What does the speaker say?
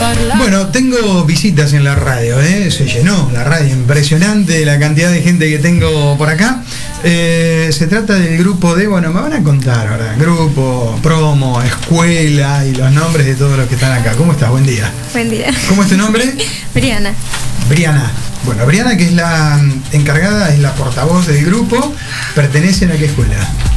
Bueno, tengo visitas en la radio, se llenó la radio, impresionante la cantidad de gente que tengo por acá. Se trata del grupo de, bueno, me van a contar ahora, grupo, promo, escuela y los nombres de todos los que están acá. ¿Cómo estás? Buen día. Buen día. ¿Cómo es tu nombre? Briana. Briana. Bueno, Briana, que es la encargada, es la portavoz del grupo, ¿pertenecen a qué escuela?